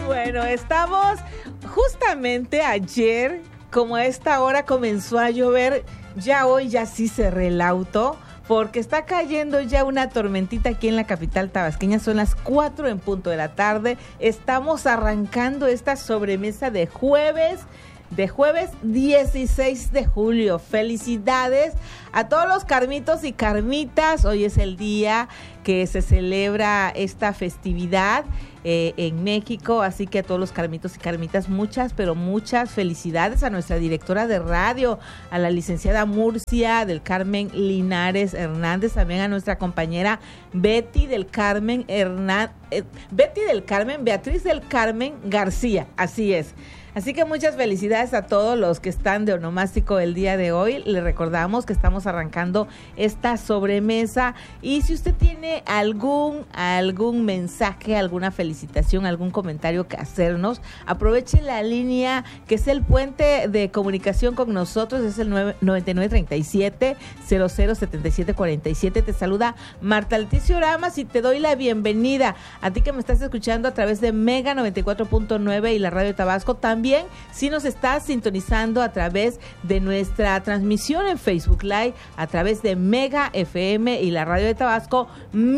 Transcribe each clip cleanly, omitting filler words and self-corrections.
Bueno, estamos justamente ayer, como a esta hora comenzó a llover, ya hoy ya sí cerré el auto, porque está cayendo ya una tormentita aquí en la capital tabasqueña. Son las 4 en punto de la tarde. Estamos arrancando esta sobremesa de jueves 16 de julio. Felicidades a todos los carmitos y carmitas. Hoy es el día que se celebra esta festividad en México, así que a todos los carmitos y carmitas, muchas, pero muchas felicidades. A nuestra directora de radio, a la licenciada Murcia del Carmen Linares Hernández, también a nuestra compañera Beatriz del Carmen García, así es. Así que muchas felicidades a todos los que están de onomástico el día de hoy. Les recordamos que estamos arrancando esta sobremesa, y si usted tiene algún mensaje, alguna felicitación, algún comentario que hacernos, aproveche la línea que es el puente de comunicación con nosotros, es el 9937-007747. Te saluda Marta Leticia Oramas y te doy la bienvenida a ti que me estás escuchando a través de Mega 94.9 y la Radio Tabasco. También si nos estás sintonizando a través de nuestra transmisión en Facebook Live, a través de Mega FM y la Radio de Tabasco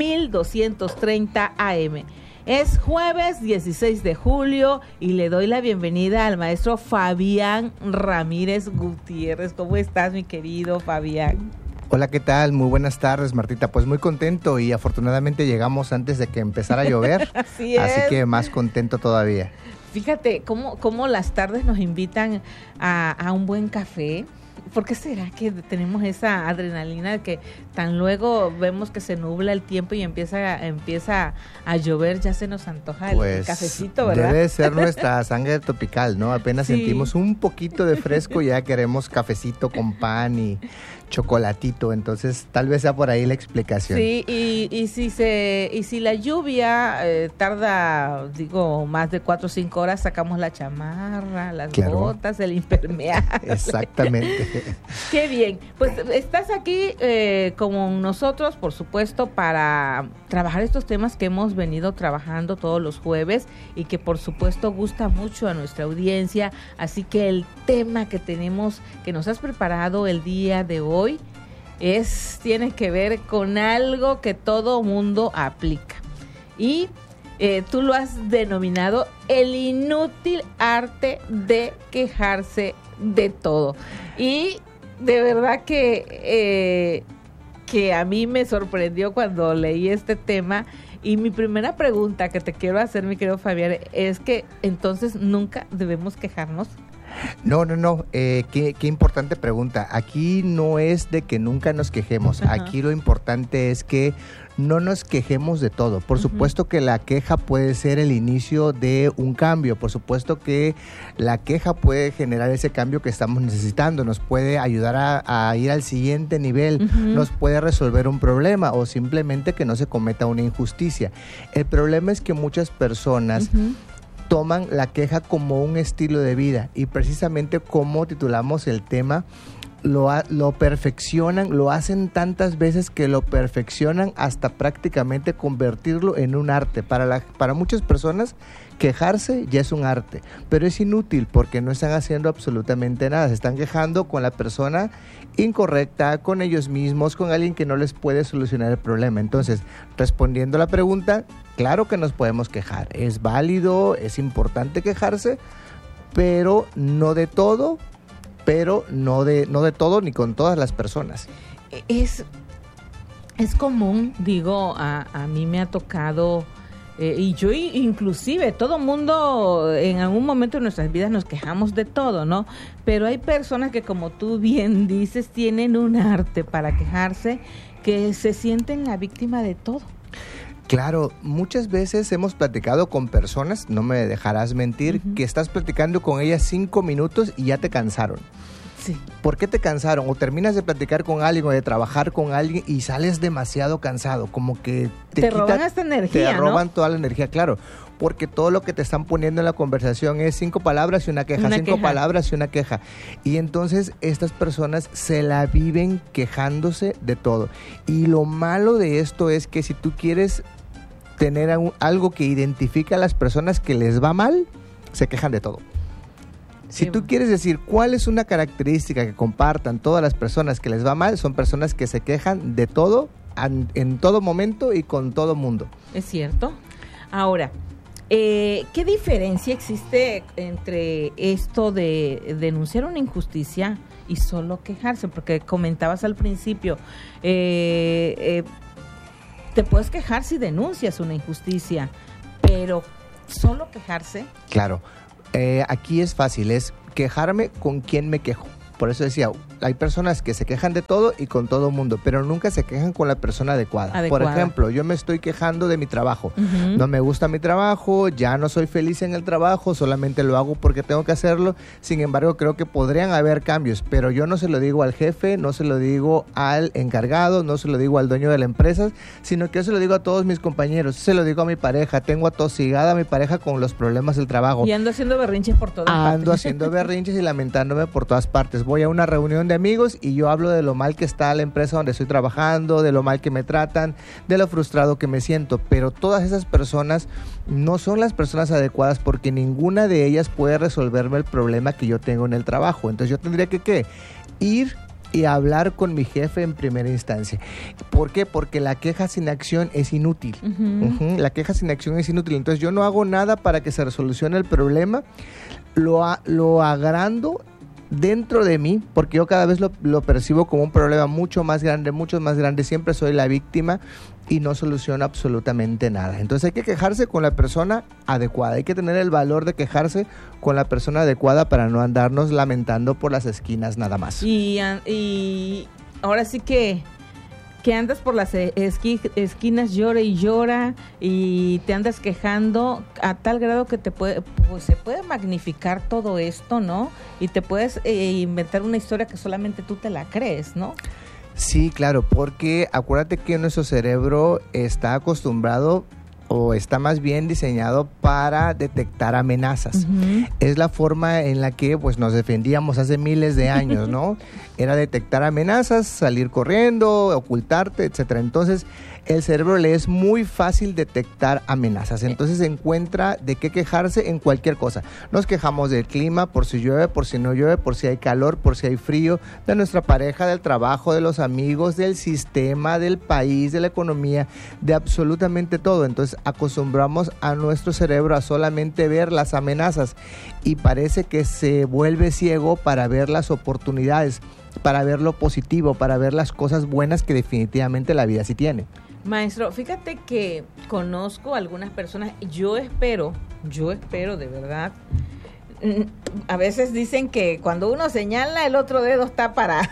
1230 AM. Es jueves 16 de julio y le doy la bienvenida al maestro Fabián Ramírez Gutiérrez. ¿Cómo estás, mi querido Fabián? Hola, ¿qué tal? Muy buenas tardes, Martita. Pues muy contento, y afortunadamente llegamos antes de que empezara a llover. Así que más contento todavía. Fíjate cómo las tardes nos invitan a un buen café. ¿Por qué será que tenemos esa adrenalina de que tan luego vemos que se nubla el tiempo y empieza a llover, ya se nos antoja el cafecito, ¿verdad? Debe ser nuestra sangre tropical, ¿no? Apenas sentimos un poquito de fresco, ya queremos cafecito con pan y chocolatito, entonces tal vez sea por ahí la explicación. Sí, y si la lluvia tarda, más de 4 o 5 horas, sacamos la chamarra, las botas, el impermeable. Exactamente. Qué bien. Pues estás aquí con nosotros, por supuesto, para trabajar estos temas que hemos venido trabajando todos los jueves y que por supuesto gusta mucho a nuestra audiencia. Así que el tema que nos has preparado el día de hoy tiene que ver con algo que todo mundo aplica. Y tú lo has denominado el inútil arte de quejarse de todo. Y de verdad que a mí me sorprendió cuando leí este tema. Y mi primera pregunta que te quiero hacer, mi querido Fabián, es que entonces nunca debemos quejarnos. No. Qué importante pregunta. Aquí no es de que nunca nos quejemos. Ajá. Aquí lo importante es que no nos quejemos de todo. Por supuesto que la queja puede ser el inicio de un cambio. Por supuesto que la queja puede generar ese cambio que estamos necesitando. Nos puede ayudar a ir al siguiente nivel. Nos puede resolver un problema o simplemente que no se cometa una injusticia. El problema es que muchas personas toman la queja como un estilo de vida, y precisamente como titulamos el tema, lo perfeccionan, lo hacen tantas veces que lo perfeccionan hasta prácticamente convertirlo en un arte. Para muchas personas quejarse ya es un arte, pero es inútil porque no están haciendo absolutamente nada. Se están quejando con la persona incorrecta, con ellos mismos, con alguien que no les puede solucionar el problema. Entonces, respondiendo a la pregunta, claro que nos podemos quejar. Es válido, es importante quejarse, pero no de todo, ni con todas las personas. Es común, a mí me ha tocado, y yo inclusive, todo mundo en algún momento de nuestras vidas nos quejamos de todo, ¿no? Pero hay personas que, como tú bien dices, tienen un arte para quejarse, que se sienten la víctima de todo. Claro, muchas veces hemos platicado con personas, no me dejarás mentir, que estás platicando con ellas 5 minutos y ya te cansaron. Sí. ¿Por qué te cansaron? O terminas de platicar con alguien o de trabajar con alguien y sales demasiado cansado, como que te roban esta energía, te roban toda la energía, claro, porque todo lo que te están poniendo en la conversación es 5 palabras y una queja, 5 palabras y una queja. Y entonces estas personas se la viven quejándose de todo. Y lo malo de esto es que si tú quieres tener algo que identifica a las personas que les va mal, se quejan de todo. Si tú quieres decir cuál es una característica que compartan todas las personas que les va mal, son personas que se quejan de todo, en todo momento y con todo mundo. Es cierto. Ahora, ¿qué diferencia existe entre esto de denunciar una injusticia y solo quejarse? Porque comentabas al principio, te puedes quejar si denuncias una injusticia, pero solo quejarse. Claro. Aquí es fácil, es quejarme con quién me quejo. Por eso decía, hay personas que se quejan de todo y con todo mundo, pero nunca se quejan con la persona adecuada. Por ejemplo, yo me estoy quejando de mi trabajo. Uh-huh. No me gusta mi trabajo, ya no soy feliz en el trabajo, solamente lo hago porque tengo que hacerlo. Sin embargo, creo que podrían haber cambios, pero yo no se lo digo al jefe, no se lo digo al encargado, no se lo digo al dueño de la empresa, sino que yo se lo digo a todos mis compañeros, se lo digo a mi pareja. Tengo atosigada a mi pareja con los problemas del trabajo. Y ando haciendo berrinches por todas partes. Ando haciendo berrinches y lamentándome por todas partes. Voy a una reunión de amigos y yo hablo de lo mal que está la empresa donde estoy trabajando, de lo mal que me tratan, de lo frustrado que me siento, pero todas esas personas no son las personas adecuadas porque ninguna de ellas puede resolverme el problema que yo tengo en el trabajo. Entonces yo tendría que ir y hablar con mi jefe en primera instancia. ¿Por qué? Porque la queja sin acción es inútil. Uh-huh. La queja sin acción es inútil. Entonces yo no hago nada para que se resolucione el problema, lo agrando dentro de mí, porque yo cada vez lo percibo como un problema mucho más grande, siempre soy la víctima y no soluciono absolutamente nada. Entonces hay que quejarse con la persona adecuada, hay que tener el valor de quejarse con la persona adecuada para no andarnos lamentando por las esquinas nada más. Y ahora sí que andas por las esquinas, llora y llora y te andas quejando a tal grado que se puede magnificar todo esto, ¿no? Y te puedes inventar una historia que solamente tú te la crees, ¿no? Sí, claro, porque acuérdate que nuestro cerebro está acostumbrado o está más bien diseñado para detectar amenazas. Uh-huh. Es la forma en la que pues nos defendíamos hace miles de años, ¿no? Era detectar amenazas, salir corriendo, ocultarte, etcétera. Entonces, el cerebro le es muy fácil detectar amenazas. Entonces, encuentra de qué quejarse en cualquier cosa. Nos quejamos del clima, por si llueve, por si no llueve, por si hay calor, por si hay frío, de nuestra pareja, del trabajo, de los amigos, del sistema, del país, de la economía, de absolutamente todo. Entonces, acostumbramos a nuestro cerebro a solamente ver las amenazas y parece que se vuelve ciego para ver las oportunidades, para ver lo positivo, para ver las cosas buenas que definitivamente la vida sí tiene. Maestro, fíjate que conozco algunas personas, yo espero de verdad. A veces dicen que cuando uno señala, el otro dedo está para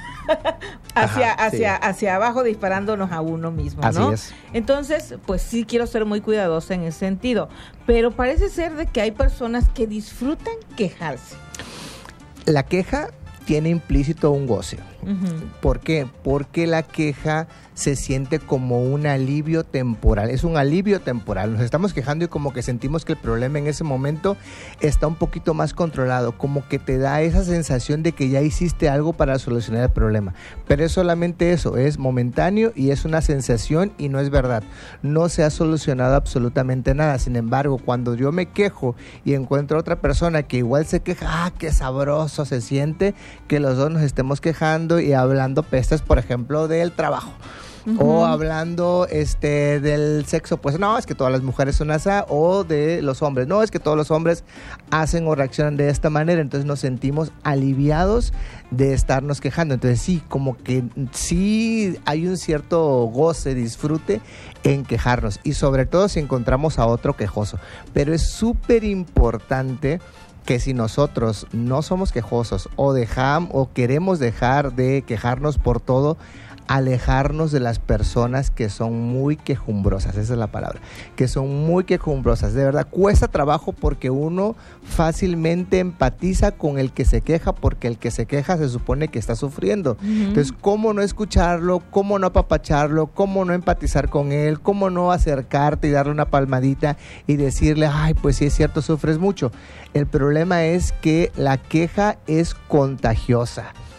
hacia abajo, disparándonos a uno mismo, ¿no? Así es. Entonces, pues sí quiero ser muy cuidadosa en ese sentido, pero parece ser de que hay personas que disfrutan quejarse. La queja tiene implícito un goce. Uh-huh. ¿Por qué? Porque la queja se siente como un alivio temporal. Es un alivio temporal. Nos estamos quejando y como que sentimos que el problema en ese momento está un poquito más controlado. Como que te da esa sensación de que ya hiciste algo para solucionar el problema. Pero es solamente eso. Es momentáneo y es una sensación y no es verdad. No se ha solucionado absolutamente nada. Sin embargo, cuando yo me quejo y encuentro a otra persona que igual se queja, qué sabroso se siente que los dos nos estemos quejando y hablando pestes, por ejemplo, del trabajo. Uh-huh. O hablando del sexo, pues no, es que todas las mujeres son así, o de los hombres, no, es que todos los hombres hacen o reaccionan de esta manera, entonces nos sentimos aliviados de estarnos quejando. Entonces sí, como que sí hay un cierto goce, disfrute en quejarnos, y sobre todo si encontramos a otro quejoso. Pero es súper importante que si nosotros no somos quejosos o queremos dejar de quejarnos por todo, alejarnos de las personas que son muy quejumbrosas, esa es la palabra, que son muy quejumbrosas. De verdad, cuesta trabajo porque uno fácilmente empatiza con el que se queja, porque el que se queja se supone que está sufriendo. Uh-huh. Entonces, ¿cómo no escucharlo? ¿Cómo no apapacharlo? ¿Cómo no empatizar con él? ¿Cómo no acercarte y darle una palmadita y decirle, ay, pues sí es cierto, sufres mucho? El problema es que la queja es contagiosa.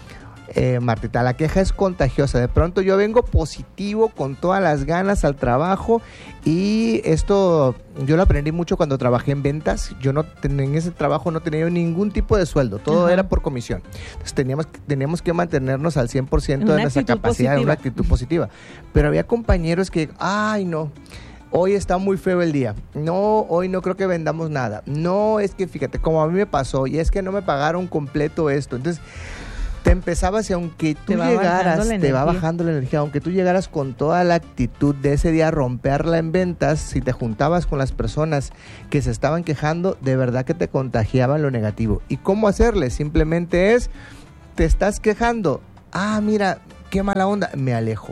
Martita, la queja es contagiosa. De pronto yo vengo positivo, con todas las ganas al trabajo, y esto yo lo aprendí mucho cuando trabajé en ventas. En ese trabajo no tenía ningún tipo de sueldo, todo era por comisión. Entonces teníamos que mantenernos al 100% de nuestra capacidad, una actitud positiva. Pero había compañeros que, ay no, hoy está muy feo el día. No, hoy no creo que vendamos nada. No, es que fíjate, como a mí me pasó, y es que no me pagaron completo esto. Entonces te empezabas, y aunque tú llegaras, te va bajando la energía. Aunque tú llegaras con toda la actitud de ese día a romperla en ventas, si te juntabas con las personas que se estaban quejando, de verdad que te contagiaban lo negativo. ¿Y cómo hacerle? Simplemente es, te estás quejando. Ah, mira, qué mala onda. Me alejo.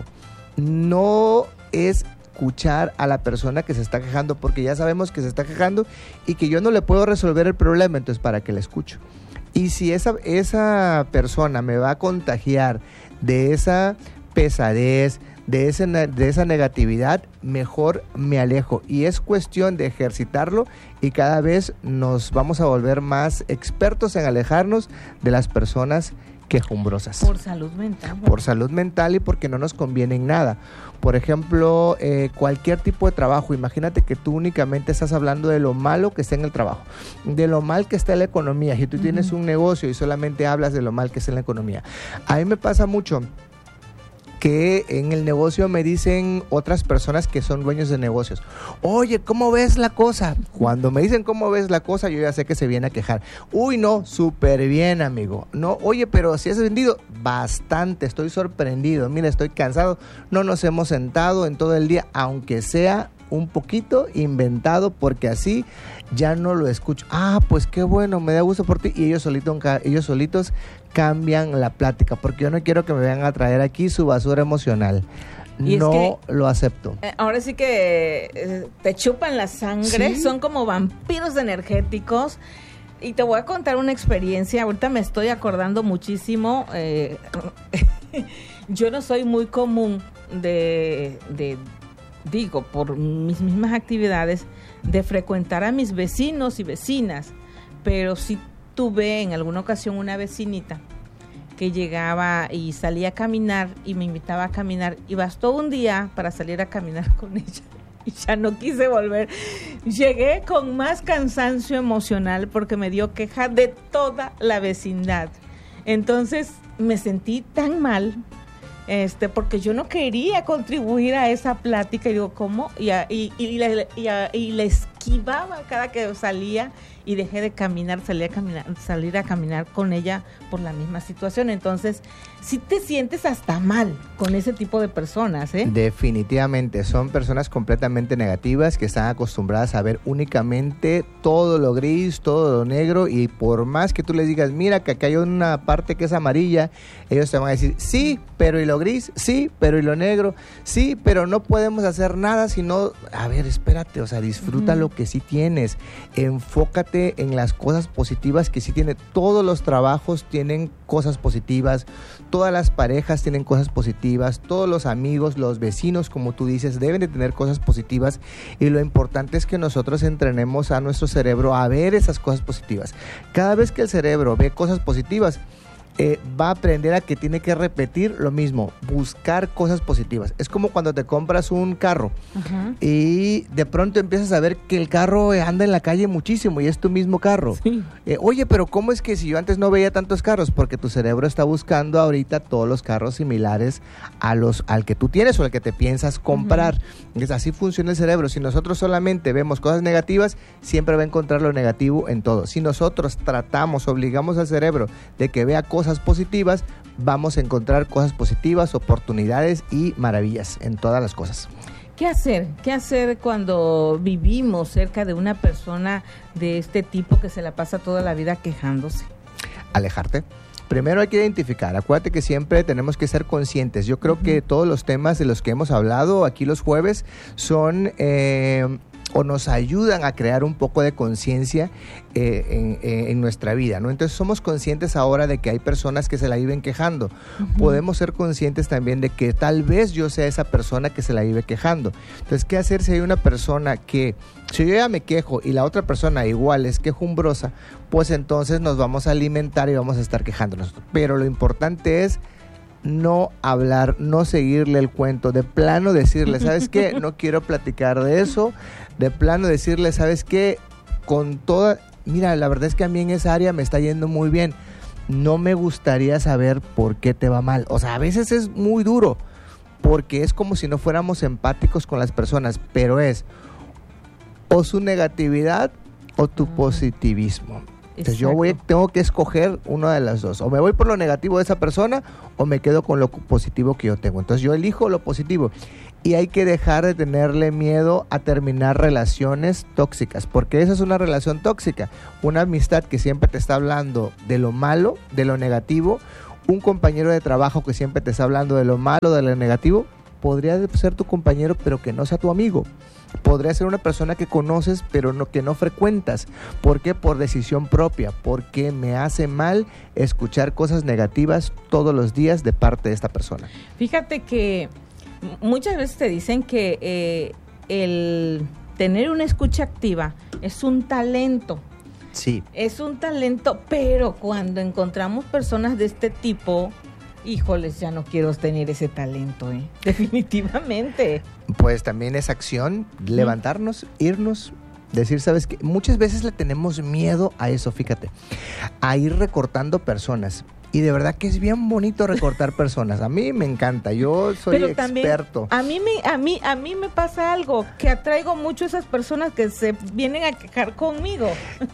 No es escuchar a la persona que se está quejando, porque ya sabemos que se está quejando y que yo no le puedo resolver el problema, entonces ¿para qué la escucho? Y si esa persona me va a contagiar de esa pesadez, de esa negatividad, mejor me alejo. Y es cuestión de ejercitarlo, y cada vez nos vamos a volver más expertos en alejarnos de las personas quejumbrosas. Por salud mental. Por salud mental, y porque no nos conviene en nada. Por ejemplo, cualquier tipo de trabajo. Imagínate que tú únicamente estás hablando de lo malo que está en el trabajo, de lo mal que está en la economía. Si tú tienes un negocio y solamente hablas de lo mal que está en la economía. A mí me pasa mucho que en el negocio me dicen otras personas que son dueños de negocios: oye, ¿cómo ves la cosa? Cuando me dicen cómo ves la cosa, yo ya sé que se viene a quejar. Uy, no, súper bien, amigo. No, oye, pero si has vendido bastante, estoy sorprendido. Mira, estoy cansado. No nos hemos sentado en todo el día, aunque sea un poquito inventado, porque así ya no lo escucho. Ah, pues qué bueno, me da gusto por ti. Y ellos solitos cambian la plática, porque yo no quiero que me vengan a traer aquí su basura emocional. Y no es que, lo acepto. Ahora sí que te chupan la sangre, ¿sí? Son como vampiros energéticos. Y te voy a contar una experiencia. Ahorita me estoy acordando muchísimo. Yo no soy muy común digo, por mis mismas actividades, de frecuentar a mis vecinos y vecinas, pero sí tuve en alguna ocasión una vecinita que llegaba y salía a caminar y me invitaba a caminar, y bastó un día para salir a caminar con ella y ya no quise volver. Llegué con más cansancio emocional porque me dio queja de toda la vecindad. Entonces me sentí tan mal, porque yo no quería contribuir a esa plática, y digo, ¿cómo? Y la esquivaba cada que salía, y dejé de caminar, salir a caminar con ella por la misma situación. Entonces, sí te sientes hasta mal con ese tipo de personas, ¿eh? Definitivamente, son personas completamente negativas que están acostumbradas a ver únicamente todo lo gris, todo lo negro, y por más que tú les digas, mira que acá hay una parte que es amarilla, ellos te van a decir, sí, pero ¿y lo gris? Sí, pero ¿y lo negro? Sí, pero no podemos hacer nada sino, a ver, espérate, o sea, disfruta lo que sí tienes, enfócate en las cosas positivas que sí tiene. Todos los trabajos tienen cosas positivas, todas las parejas tienen cosas positivas, todos los amigos, los vecinos, como tú dices, deben de tener cosas positivas, y lo importante es que nosotros entrenemos a nuestro cerebro a ver esas cosas positivas. Cada vez que el cerebro ve cosas positivas, va a aprender a que tiene que repetir lo mismo, buscar cosas positivas. Es como cuando te compras un carro y de pronto empiezas a ver que el carro anda en la calle muchísimo y es tu mismo carro. Sí. Oye, pero ¿cómo es que si yo antes no veía tantos carros? Porque tu cerebro está buscando ahorita todos los carros similares al que tú tienes o al que te piensas comprar. Entonces, así funciona el cerebro. Si nosotros solamente vemos cosas negativas, siempre va a encontrar lo negativo en todo. Si nosotros obligamos al cerebro de que vea cosas positivas, vamos a encontrar cosas positivas, oportunidades y maravillas en todas las cosas. ¿Qué hacer? ¿Qué hacer cuando vivimos cerca de una persona de este tipo que se la pasa toda la vida quejándose? Alejarte. Primero hay que identificar, acuérdate que siempre tenemos que ser conscientes. Yo creo que todos los temas de los que hemos hablado aquí los jueves son o nos ayudan a crear un poco de conciencia en nuestra vida, ¿no? Entonces somos conscientes ahora de que hay personas que se la viven quejando. Podemos ser conscientes también de que tal vez yo sea esa persona que se la vive quejando. Entonces, ¿qué hacer si hay una persona que, si yo ya me quejo y la otra persona igual es quejumbrosa, pues entonces nos vamos a alimentar y vamos a estar quejándonos? Pero lo importante es no hablar, no seguirle el cuento, de plano decirle, ¿sabes qué? No quiero platicar de eso, de plano decirle, ¿sabes qué? Con toda, mira, la verdad es que a mí en esa área me está yendo muy bien, no me gustaría saber por qué te va mal. O sea, a veces es muy duro, porque es como si no fuéramos empáticos con las personas, pero es o su negatividad o tu positivismo. Entonces tengo que escoger una de las dos. O me voy por lo negativo de esa persona o me quedo con lo positivo que yo tengo. Entonces yo elijo lo positivo. Y hay que dejar de tenerle miedo a terminar relaciones tóxicas, porque esa es una relación tóxica. Una amistad que siempre te está hablando de lo malo, de lo negativo. Un compañero de trabajo que siempre te está hablando de lo malo, de lo negativo. Podría ser tu compañero, pero que no sea tu amigo. Podría ser una persona que conoces, pero que no frecuentas. ¿Por qué? Por decisión propia. Porque me hace mal escuchar cosas negativas todos los días de parte de esta persona. Fíjate que muchas veces te dicen que el tener una escucha activa es un talento. Sí. Es un talento, pero cuando encontramos personas de este tipo, híjoles, ya no quiero tener ese talento, definitivamente. Pues también es acción, levantarnos, irnos, decir, ¿sabes qué? Muchas veces le tenemos miedo a eso, fíjate, a ir recortando personas. Y de verdad que es bien bonito recortar personas. A mí me encanta, yo soy experto. También, a mí me pasa algo, que atraigo mucho a esas personas que se vienen a quejar conmigo.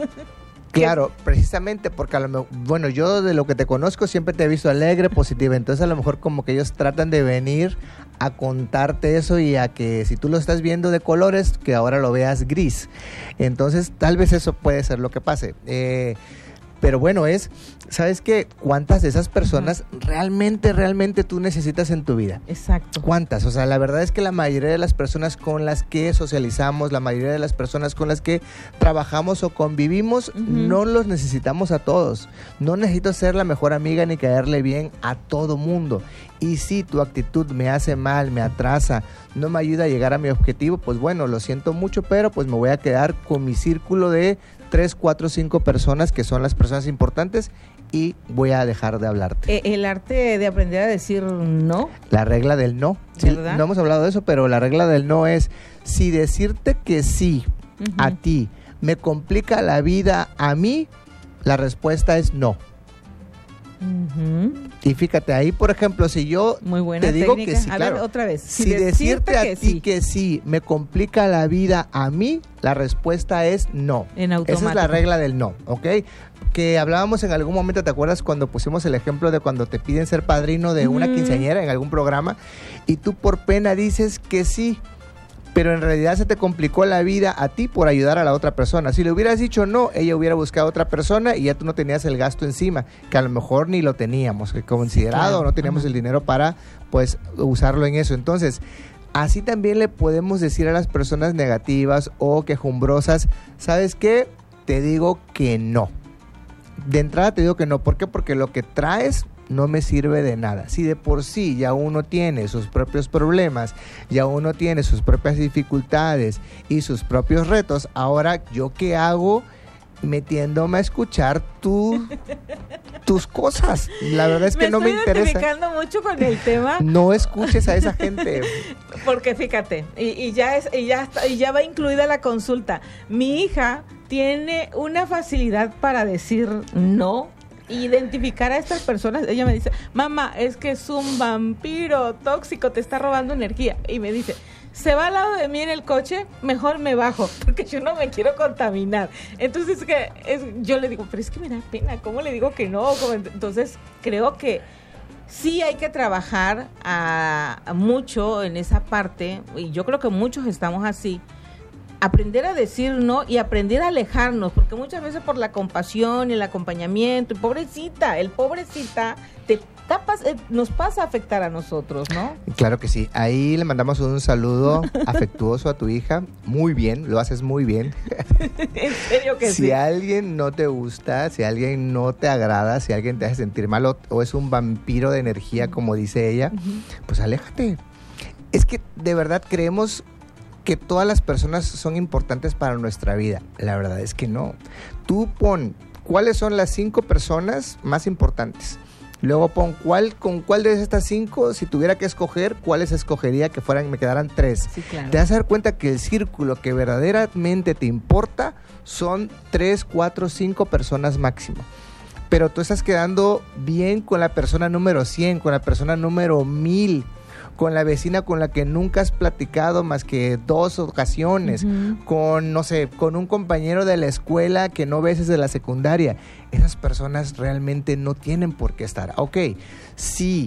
Claro, precisamente porque bueno, yo de lo que te conozco siempre te he visto alegre, positiva, entonces a lo mejor como que ellos tratan de venir a contarte eso y a que si tú lo estás viendo de colores, que ahora lo veas gris. Entonces tal vez eso puede ser lo que pase. Pero bueno, ¿sabes qué? ¿Cuántas de esas personas realmente tú necesitas en tu vida? Exacto. ¿Cuántas? O sea, la verdad es que la mayoría de las personas con las que socializamos, la mayoría de las personas con las que trabajamos o convivimos, no los necesitamos a todos. No necesito ser la mejor amiga ni caerle bien a todo mundo. Y si tu actitud me hace mal, me atrasa, no me ayuda a llegar a mi objetivo, pues bueno, lo siento mucho, pero pues me voy a quedar con mi círculo de 3, 4, 5 personas que son las personas importantes y voy a dejar de hablarte. El arte de aprender a decir no. La regla del no. Sí, no hemos hablado de eso, pero la regla del no es, si decirte que sí a ti me complica la vida a mí, la respuesta es no. Y fíjate, ahí por ejemplo, si yo te digo técnica. Que sí, claro, ver, otra vez. Si decirte a ti que sí me complica la vida a mí, la respuesta es no. En automático. Esa es la regla del no, ¿ok? Que hablábamos en algún momento, ¿te acuerdas cuando pusimos el ejemplo de cuando te piden ser padrino de una quinceañera en algún programa y tú por pena dices que sí? Pero en realidad se te complicó la vida a ti por ayudar a la otra persona. Si le hubieras dicho no, ella hubiera buscado a otra persona y ya tú no tenías el gasto encima, que a lo mejor ni lo teníamos considerado, claro. No teníamos el dinero para pues usarlo en eso. Entonces, así también le podemos decir a las personas negativas o quejumbrosas, ¿sabes qué? Te digo que no. De entrada te digo que no. ¿Por qué? Porque lo que traes no me sirve de nada. Si de por sí ya uno tiene sus propios problemas, ya uno tiene sus propias dificultades y sus propios retos, ahora ¿yo qué hago metiéndome a escuchar tus cosas? La verdad es que no me interesa. Me estoy identificando mucho con el tema. No escuches a esa gente. Porque fíjate, y ya va incluida la consulta. Mi hija tiene una facilidad para decir no. Identificar a estas personas. Ella me dice, mamá, es que es un vampiro tóxico, te está robando energía. Y me dice, se va al lado de mí en el coche, mejor me bajo, porque yo no me quiero contaminar. Entonces yo le digo, pero es que me da pena, ¿cómo le digo que no? Entonces creo que sí hay que trabajar mucho en esa parte, y yo creo que muchos estamos así, aprender a decir no y aprender a alejarnos, porque muchas veces por la compasión y el acompañamiento, y pobrecita, nos pasa a afectar a nosotros, ¿no? Claro que sí. Ahí le mandamos un saludo afectuoso a tu hija. Muy bien, lo haces muy bien. En serio que sí. Si alguien no te gusta, si alguien no te agrada, si alguien te hace sentir mal o es un vampiro de energía, como dice ella, pues aléjate. Es que de verdad creemos que todas las personas son importantes para nuestra vida. La verdad es que no. Tú pon cuáles son las 5 personas más importantes. Luego pon con cuál de estas 5, si tuviera que escoger, cuáles escogería que me quedaran 3. Sí, claro. Te vas a dar cuenta que el círculo que verdaderamente te importa son 3, 4, 5 personas máximo. Pero tú estás quedando bien con la persona número 100, con la persona número 1000, con la vecina con la que nunca has platicado más que 2 ocasiones, con, no sé, con un compañero de la escuela que no ves desde la secundaria. Esas personas realmente no tienen por qué estar. Ok, sí,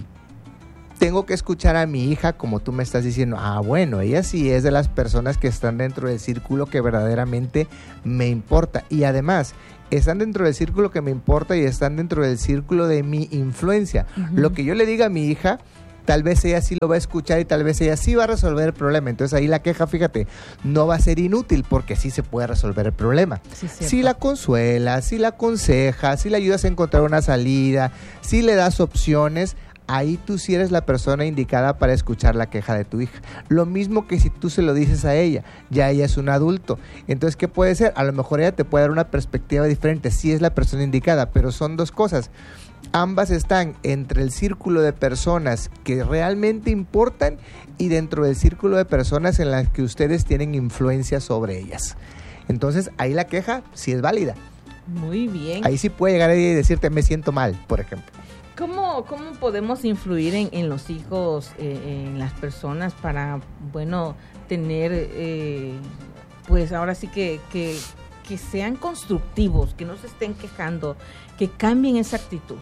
tengo que escuchar a mi hija, como tú me estás diciendo. Bueno, ella sí es de las personas que están dentro del círculo que verdaderamente me importa. Y además, están dentro del círculo que me importa y están dentro del círculo de mi influencia. Lo que yo le diga a mi hija, tal vez ella sí lo va a escuchar y tal vez ella sí va a resolver el problema. Entonces ahí la queja, fíjate, no va a ser inútil porque sí se puede resolver el problema. Sí, si la consuelas, si la aconsejas, si le ayudas a encontrar una salida, si le das opciones, ahí tú sí eres la persona indicada para escuchar la queja de tu hija. Lo mismo que si tú se lo dices a ella, ya ella es un adulto. Entonces, ¿qué puede ser? A lo mejor ella te puede dar una perspectiva diferente, sí es la persona indicada, pero son 2 cosas. Ambas están entre el círculo de personas que realmente importan y dentro del círculo de personas en las que ustedes tienen influencia sobre ellas. Entonces, ahí la queja sí es válida. Muy bien. Ahí sí puede llegar y decirte, me siento mal, por ejemplo. ¿Cómo podemos influir en los hijos, en las personas para, bueno, tener, pues ahora sí que sean constructivos, que no se estén quejando, que cambien esa actitud?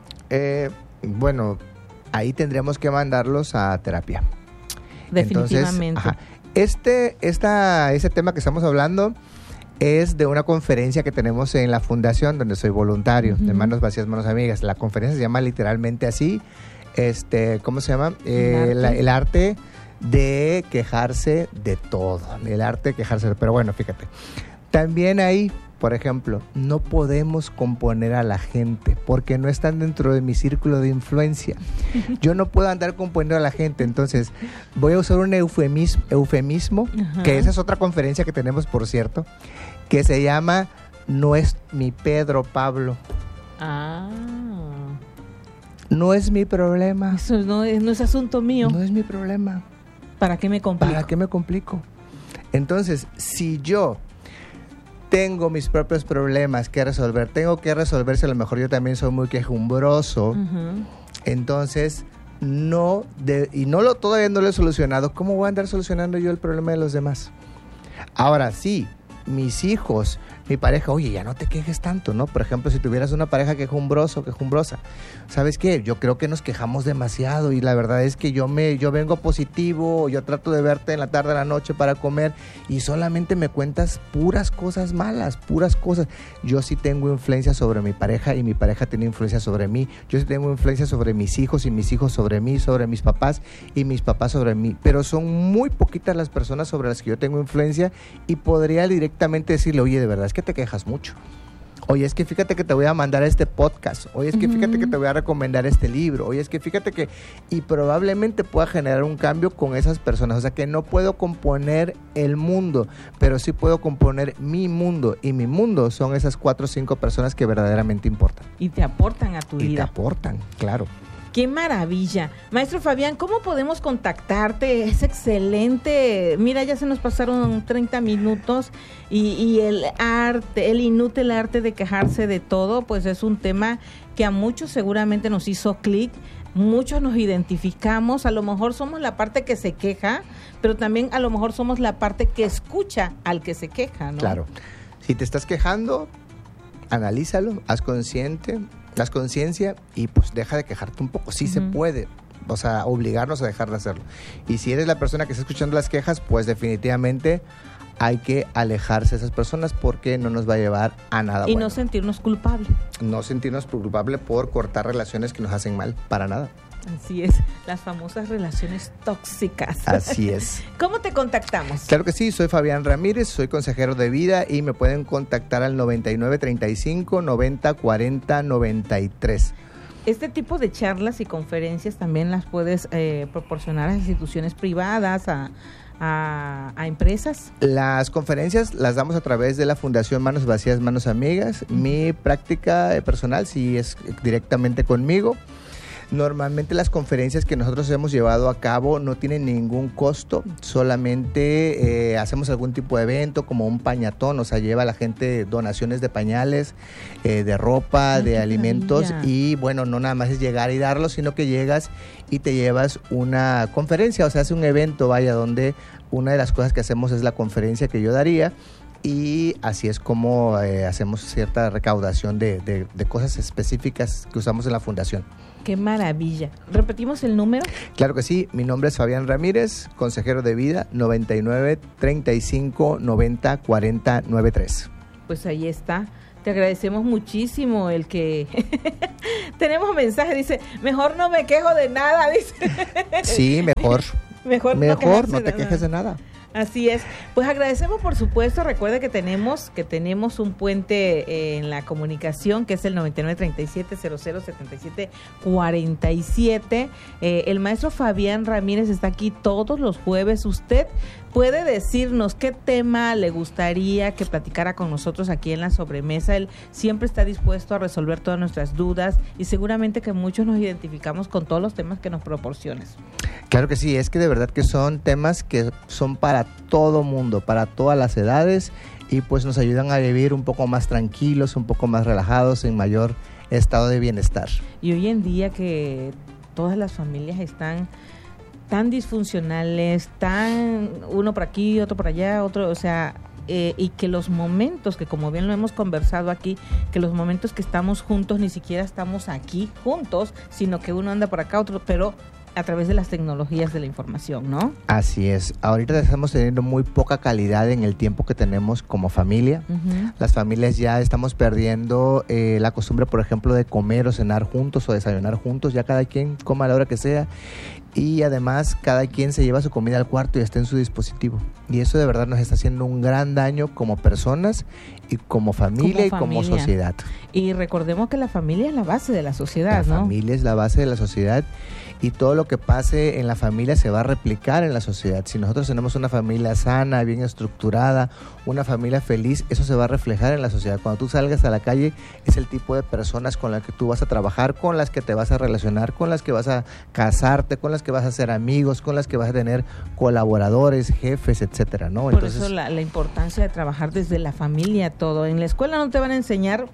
Bueno, ahí tendríamos que mandarlos a terapia. Definitivamente. Entonces, ese tema que estamos hablando es de una conferencia que tenemos en la fundación donde soy voluntario, de Manos Vacías, Manos Amigas. La conferencia se llama literalmente así, ¿cómo se llama? El arte de quejarse de todo, el arte de quejarse, pero bueno, fíjate, también ahí, por ejemplo, no podemos componer a la gente porque no están dentro de mi círculo de influencia. Yo no puedo andar componiendo a la gente, entonces voy a usar un eufemismo, que esa es otra conferencia que tenemos, por cierto, que se llama No es mi Pedro Pablo. No es mi problema. Eso no es asunto mío. No es mi problema. ¿Para qué me complico? ¿Para qué me complico? Entonces, si yo tengo mis propios problemas que resolver, tengo que resolverse, a lo mejor yo también soy muy quejumbroso, entonces todavía no lo he solucionado. ¿Cómo voy a andar solucionando yo el problema de los demás? Ahora sí, mis hijos, mi pareja, oye, ya no te quejes tanto, ¿no? Por ejemplo, si tuvieras una pareja quejumbrosa, ¿sabes qué? Yo creo que nos quejamos demasiado y la verdad es que yo vengo positivo, yo trato de verte en la tarde, en la noche para comer y solamente me cuentas puras cosas malas, puras cosas. Yo sí tengo influencia sobre mi pareja y mi pareja tiene influencia sobre mí. Yo sí tengo influencia sobre mis hijos y mis hijos sobre mí, sobre mis papás y mis papás sobre mí. Pero son muy poquitas las personas sobre las que yo tengo influencia y podría directamente decirle, oye, de verdad es que te quejas mucho. Oye, es que fíjate que te voy a mandar este podcast. Oye, es que fíjate que te voy a recomendar este libro. Oye, es que fíjate que... Y probablemente pueda generar un cambio con esas personas. O sea, que no puedo componer el mundo, pero sí puedo componer mi mundo. Y mi mundo son esas 4 o 5 personas que verdaderamente importan. Y te aportan a tu vida. Y te aportan, claro. ¡Qué maravilla! Maestro Fabián, ¿cómo podemos contactarte? Es excelente. Mira, ya se nos pasaron 30 minutos y el inútil arte de quejarse de todo, pues es un tema que a muchos seguramente nos hizo clic. Muchos nos identificamos, a lo mejor somos la parte que se queja, pero también a lo mejor somos la parte que escucha al que se queja, ¿no? Claro. Si te estás quejando, analízalo, haz conciencia y pues deja de quejarte un poco. Sí se puede, o sea, obligarnos a dejar de hacerlo. Y si eres la persona que está escuchando las quejas, pues definitivamente hay que alejarse de esas personas porque no nos va a llevar a nada y bueno. no sentirnos culpables. No sentirnos culpables por cortar relaciones que nos hacen mal, para nada. Así es, las famosas relaciones tóxicas. Así es. ¿Cómo te contactamos? Claro que sí, soy Fabián Ramírez, soy consejero de vida y me pueden contactar al 9935 90 40 93. Este tipo de charlas y conferencias también las puedes proporcionar a instituciones privadas, a empresas. Las conferencias las damos a través de la Fundación Manos Vacías, Manos Amigas. Mi práctica personal sí es directamente conmigo. Normalmente las conferencias que nosotros hemos llevado a cabo no tienen ningún costo, solamente hacemos algún tipo de evento como un pañatón, o sea, lleva a la gente donaciones de pañales, de ropa, de alimentos y bueno, no nada más es llegar y darlo, sino que llegas y te llevas una conferencia, o sea, hace un evento, vaya, donde una de las cosas que hacemos es la conferencia que yo daría. Y así es como hacemos cierta recaudación de cosas específicas que usamos en la fundación. ¡Qué maravilla! ¿Repetimos el número? Claro que sí, mi nombre es Fabián Ramírez, consejero de vida, 99 35 90 40 93. Pues ahí está. Te agradecemos muchísimo el que... Tenemos mensaje, dice, mejor no me quejo de nada, dice. Sí, mejor no te quejes de nada. Así es. Pues agradecemos, por supuesto. Recuerda que tenemos un puente en la comunicación, que es el 9937-007747. El maestro Fabián Ramírez está aquí todos los jueves. Usted puede decirnos qué tema le gustaría que platicara con nosotros aquí en la sobremesa. Él siempre está dispuesto a resolver todas nuestras dudas y seguramente que muchos nos identificamos con todos los temas que nos proporciones. Claro que sí, es que de verdad que son temas que son para todo mundo, para todas las edades y pues nos ayudan a vivir un poco más tranquilos, un poco más relajados, en mayor estado de bienestar. Y hoy en día que todas las familias están tan disfuncionales, tan uno por aquí, otro por allá, otro, o sea, y que los momentos, que como bien lo hemos conversado aquí, que los momentos que estamos juntos ni siquiera estamos aquí juntos, sino que uno anda por acá, otro, pero a través de las tecnologías de la información, ¿no? Así es. Ahorita estamos teniendo muy poca calidad en el tiempo que tenemos como familia. Uh-huh. Las familias ya estamos perdiendo la costumbre, por ejemplo, de comer o cenar juntos o desayunar juntos. Ya cada quien coma a la hora que sea. Y además cada quien se lleva su comida al cuarto y está en su dispositivo. Y eso de verdad nos está haciendo un gran daño como personas y como familia y como sociedad. Y recordemos que la familia es la base de la sociedad, ¿no? La familia es la base de la sociedad y todo lo que pase en la familia se va a replicar en la sociedad. Si nosotros tenemos una familia sana, bien estructurada, una familia feliz, eso se va a reflejar en la sociedad. Cuando tú salgas a la calle, es el tipo de personas con las que tú vas a trabajar, con las que te vas a relacionar, con las que vas a casarte, con las que vas a ser amigos, con las que vas a tener colaboradores, jefes, etcétera, ¿no? Por entonces, eso la importancia de trabajar desde la familia, todo. En la escuela no te van a enseñar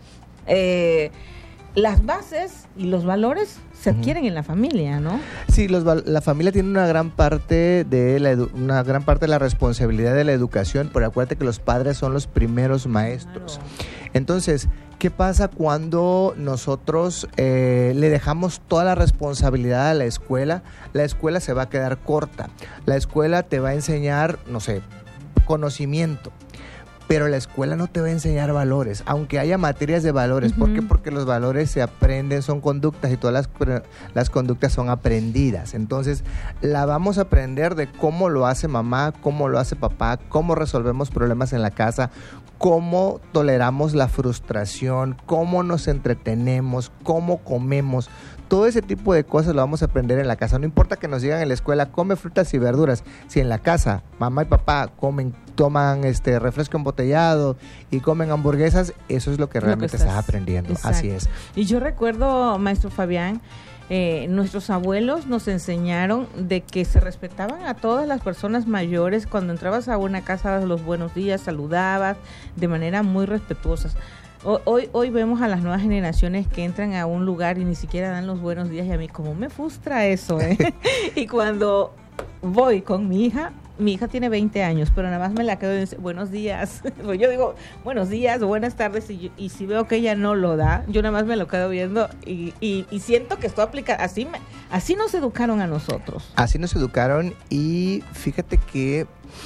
las bases y los valores se adquieren en la familia, ¿no? Sí, la familia tiene una gran parte de la responsabilidad de la educación, pero acuérdate que los padres son los primeros maestros. Claro. Entonces, ¿qué pasa cuando nosotros le dejamos toda la responsabilidad a la escuela? La escuela se va a quedar corta. La escuela te va a enseñar, no sé, conocimiento. Pero la escuela no te va a enseñar valores, aunque haya materias de valores. Uh-huh. ¿Por qué? Porque los valores se aprenden, son conductas y todas las conductas son aprendidas. Entonces, la vamos a aprender de cómo lo hace mamá, cómo lo hace papá, cómo resolvemos problemas en la casa, cómo toleramos la frustración, cómo nos entretenemos, cómo comemos. Todo ese tipo de cosas lo vamos a aprender en la casa. No importa que nos digan en la escuela, come frutas y verduras. Si en la casa mamá y papá toman refresco embotellado y comen hamburguesas, eso es lo que realmente estás aprendiendo. Exacto. Así es. Y yo recuerdo, maestro Fabián, nuestros abuelos nos enseñaron de que se respetaban a todas las personas mayores. Cuando entrabas a una casa, dabas los buenos días, saludabas de manera muy respetuosa. Hoy vemos a las nuevas generaciones que entran a un lugar y ni siquiera dan los buenos días, y a mí como me frustra eso, Y cuando voy con mi hija tiene 20 años, pero nada más me la quedo y dice, buenos días. Pues yo digo, buenos días, buenas tardes, y si veo que ella no lo da, yo nada más me lo quedo viendo y siento que estoy aplicando. Así nos educaron a nosotros. Así nos educaron, y fíjate que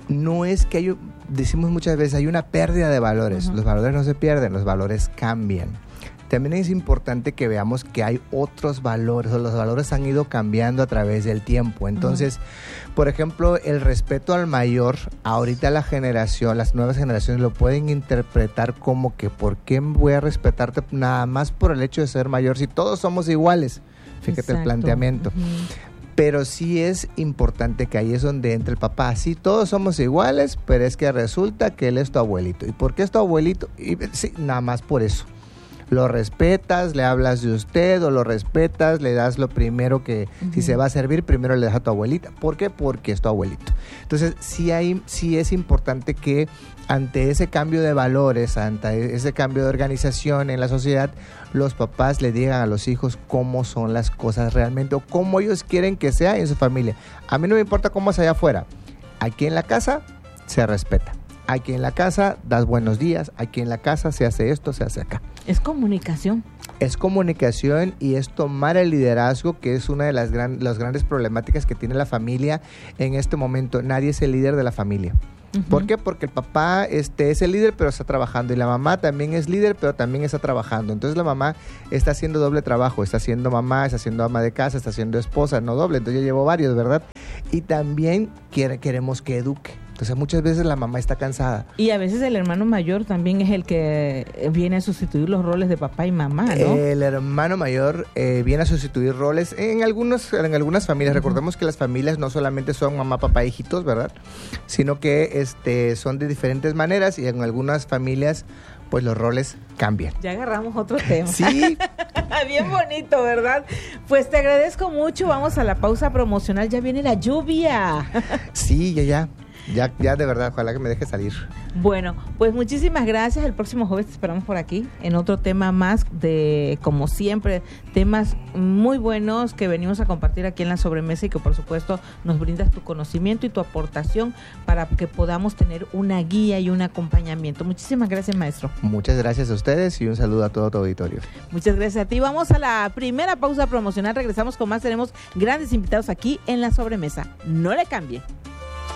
no es que decimos muchas veces, hay una pérdida de valores. Los valores no se pierden, los valores cambian. También es importante que veamos que hay otros valores, o los valores han ido cambiando a través del tiempo. Entonces, por ejemplo, el respeto al mayor, ahorita las nuevas generaciones lo pueden interpretar como que ¿por qué voy a respetarte nada más por el hecho de ser mayor si todos somos iguales? Fíjate. Exacto. El planteamiento. Pero sí es importante que ahí es donde entra el papá. Sí, todos somos iguales, pero es que resulta que él es tu abuelito. ¿Y por qué es tu abuelito? Y, sí, nada más por eso. Lo respetas, le hablas de usted o lo respetas, le das lo primero que, si se va a servir, primero le das a tu abuelita. ¿Por qué? Porque es tu abuelito. Entonces, sí es importante que ante ese cambio de valores, ante ese cambio de organización en la sociedad, los papás le digan a los hijos cómo son las cosas realmente o cómo ellos quieren que sea en su familia. A mí no me importa cómo es allá afuera. Aquí en la casa se respeta. Aquí en la casa das buenos días, aquí en la casa se hace esto, se hace acá. Es comunicación. Es comunicación y es tomar el liderazgo, que es una de las grandes problemáticas que tiene la familia en este momento. Nadie es el líder de la familia. ¿Por qué? Porque el papá es el líder, pero está trabajando, y la mamá también es líder, pero también está trabajando. Entonces la mamá está haciendo doble trabajo, está siendo mamá, está siendo ama de casa, está siendo esposa, no doble. Entonces yo llevo varios, ¿verdad? Y también queremos que eduque. Entonces muchas veces la mamá está cansada. Y a veces el hermano mayor también es el que viene a sustituir los roles de papá y mamá, ¿no? El hermano mayor viene a sustituir roles en algunas familias. Recordemos que las familias no solamente son mamá, papá, hijitos, ¿verdad? Sino que son de diferentes maneras, y en algunas familias pues los roles cambian. Ya agarramos otro tema. Sí. Bien bonito, ¿verdad? Pues te agradezco mucho. Vamos a la pausa promocional. Ya viene la lluvia. Sí, ya de verdad, ojalá que me deje salir. Bueno, pues muchísimas gracias. El próximo jueves te esperamos por aquí en otro tema más de, como siempre, temas muy buenos que venimos a compartir aquí en La Sobremesa, y que por supuesto nos brindas tu conocimiento y tu aportación para que podamos tener una guía y un acompañamiento. Muchísimas gracias, maestro. Muchas gracias a ustedes y un saludo a todo tu auditorio. Muchas gracias a ti. Vamos a la primera pausa promocional. Regresamos con más. Tenemos grandes invitados aquí en La Sobremesa. No le cambie.